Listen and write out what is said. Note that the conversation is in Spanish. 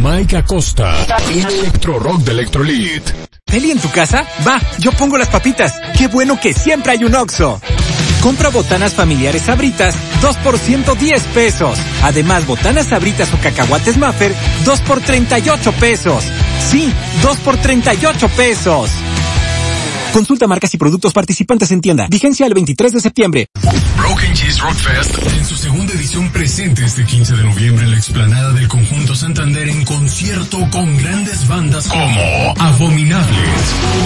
Mike Acosta y Electro Rock de Electrolit. ¿Peli en tu casa? Va, yo pongo las papitas. ¡Qué bueno que siempre hay un Oxxo! Compra botanas familiares Sabritas, 2 por 110 pesos. Además, botanas Sabritas o cacahuates Maffer, 2 por 38 pesos. Sí, 2 por 38 pesos. Consulta marcas y productos participantes en tienda. Vigencia el 23 de septiembre. Broken Cheese Rock Fest en su segunda edición presente este 15 de noviembre en la explanada del Conjunto Santander en concierto con grandes bandas como Abominables,